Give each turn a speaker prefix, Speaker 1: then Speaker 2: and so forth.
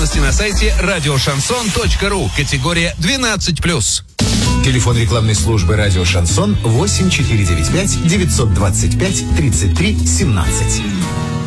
Speaker 1: Подробности на сайте радиошансон.ру. Категория 12+.
Speaker 2: Телефон рекламной службы «Радио Шансон» 8495 925 33 17.